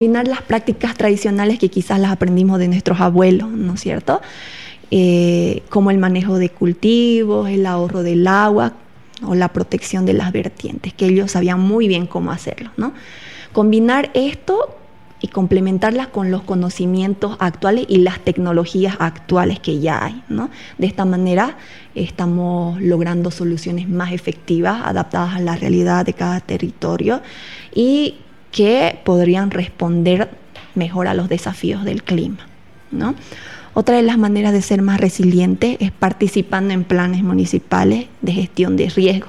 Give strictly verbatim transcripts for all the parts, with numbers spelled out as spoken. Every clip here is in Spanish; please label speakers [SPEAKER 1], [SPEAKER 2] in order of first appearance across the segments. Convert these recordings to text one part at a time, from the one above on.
[SPEAKER 1] Combinar las prácticas tradicionales que quizás las aprendimos de nuestros abuelos, ¿no es cierto? Eh, como el manejo de cultivos, el ahorro del agua o la protección de las vertientes, que ellos sabían muy bien cómo hacerlo, ¿no? Combinar esto y complementarlas con los conocimientos actuales y las tecnologías actuales que ya hay, ¿no? De esta manera estamos logrando soluciones más efectivas, adaptadas a la realidad de cada territorio y que podrían responder mejor a los desafíos del clima, ¿no? Otra de las maneras de ser más resilientes es participando en planes municipales de gestión de riesgo.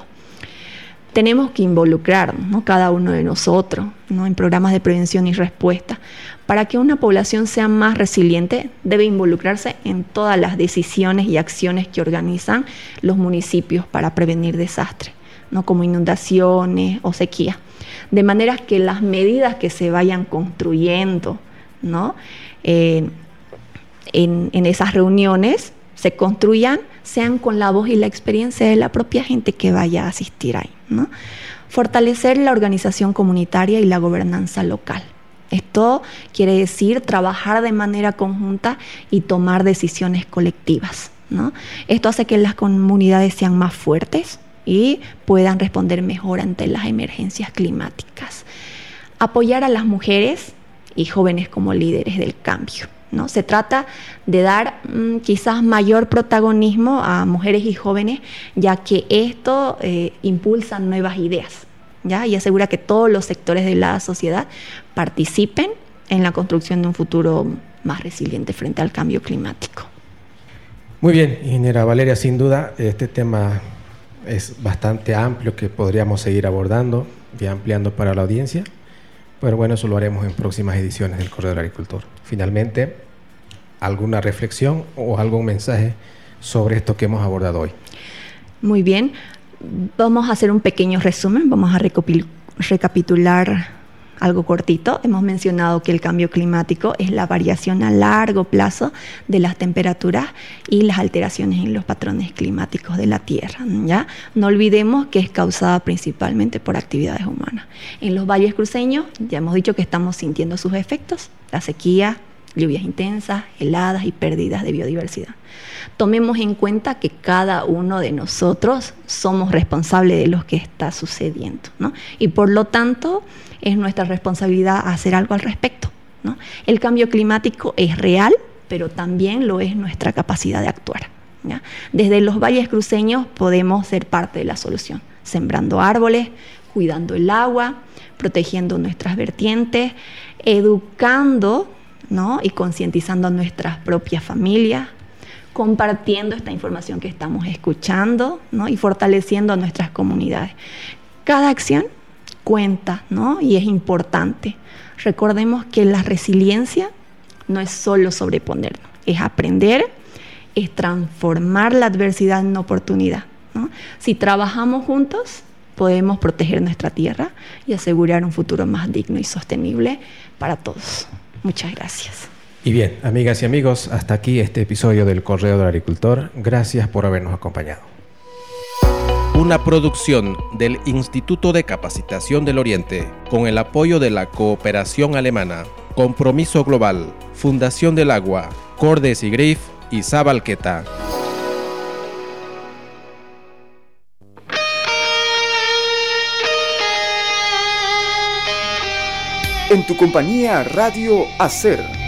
[SPEAKER 1] Tenemos que involucrarnos, ¿no? Cada uno de nosotros, ¿no? En programas de prevención y respuesta. Para que una población sea más resiliente, debe involucrarse en todas las decisiones y acciones que organizan los municipios para prevenir desastres, ¿no? Como inundaciones o sequía. De manera que las medidas que se vayan construyendo, ¿no? eh, en, en esas reuniones se construyan, sean con la voz y la experiencia de la propia gente que vaya a asistir ahí, ¿no? Fortalecer la organización comunitaria y la gobernanza local. Esto quiere decir trabajar de manera conjunta y tomar decisiones colectivas, ¿no? Esto hace que las comunidades sean más fuertes y puedan responder mejor ante las emergencias climáticas. Apoyar a las mujeres y jóvenes como líderes del cambio, ¿no? Se trata de dar mmm, quizás mayor protagonismo a mujeres y jóvenes, ya que esto eh, impulsa nuevas ideas, ¿ya? Y asegura que todos los sectores de la sociedad participen en la construcción de un futuro más resiliente frente al cambio climático.
[SPEAKER 2] Muy bien, ingeniera Valeria, sin duda este tema es bastante amplio que podríamos seguir abordando y ampliando para la audiencia, pero bueno, eso lo haremos en próximas ediciones del Correo del Agricultor. Finalmente, ¿alguna reflexión o algún mensaje sobre esto que hemos abordado hoy?
[SPEAKER 1] Muy bien, vamos a hacer un pequeño resumen, vamos a recapitular algo cortito. Hemos mencionado que el cambio climático es la variación a largo plazo de las temperaturas y las alteraciones en los patrones climáticos de la Tierra, ¿ya? No olvidemos que es causada principalmente por actividades humanas. En los valles cruceños ya hemos dicho que estamos sintiendo sus efectos, la sequía, lluvias intensas, heladas y pérdidas de biodiversidad. Tomemos en cuenta que cada uno de nosotros somos responsables de lo que está sucediendo, ¿no? Y por lo tanto es nuestra responsabilidad hacer algo al respecto, ¿no? El cambio climático es real, pero también lo es nuestra capacidad de actuar, ¿ya? Desde los valles cruceños podemos ser parte de la solución, sembrando árboles, cuidando el agua, protegiendo nuestras vertientes, educando, ¿no? Y concientizando a nuestras propias familias, compartiendo esta información que estamos escuchando, ¿no? Y fortaleciendo a nuestras comunidades. Cada acción cuenta, ¿no? Y es importante. Recordemos que la resiliencia no es solo sobreponernos, es aprender, es transformar la adversidad en oportunidad, ¿no? Si trabajamos juntos, podemos proteger nuestra tierra y asegurar un futuro más digno y sostenible para todos. Muchas gracias.
[SPEAKER 2] Y bien, amigas y amigos, hasta aquí este episodio del Correo del Agricultor. Gracias por habernos acompañado.
[SPEAKER 3] Una producción del Instituto de Capacitación del Oriente, con el apoyo de la Cooperación Alemana, Compromiso Global, Fundación del Agua, Cordes y Grif y Zabalqueta.
[SPEAKER 4] En tu compañía Radio Hacer.